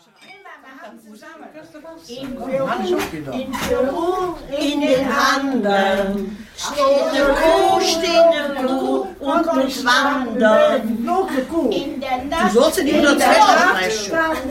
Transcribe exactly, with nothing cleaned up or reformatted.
In Peru, in den Anden, steht eine Kuh, steht eine Kuh und muss wandern. In der Nacht, Du sollst in die Unterzeit